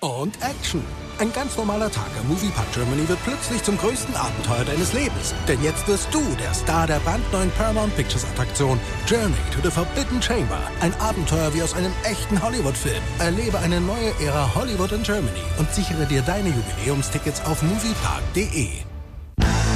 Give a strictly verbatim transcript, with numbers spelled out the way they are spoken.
und Action. Ein ganz normaler Tag am Moviepark Germany wird plötzlich zum größten Abenteuer deines Lebens. Denn jetzt wirst du der Star der brandneuen Paramount Pictures Attraktion Journey to the Forbidden Chamber. Ein Abenteuer wie aus einem echten Hollywood-Film. Erlebe eine neue Ära Hollywood in Germany und sichere dir deine Jubiläumstickets auf moviepark punkt de.